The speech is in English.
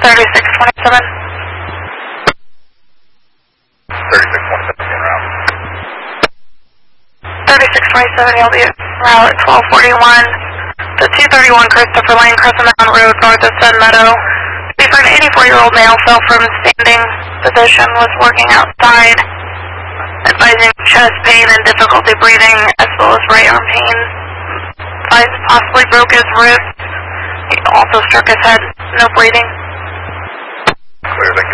3627. 3627 en route. 3627, you'll be at route at 1241 to 231 Christopher Lane, Crescent Mountain Road, north of Sun Meadow. For an 84-year-old male, fell from standing position, was working outside, advising chest pain and difficulty breathing, as well as right arm pain. Advised possibly broke his wrist. He also struck his head. No bleeding. Clear, thank you.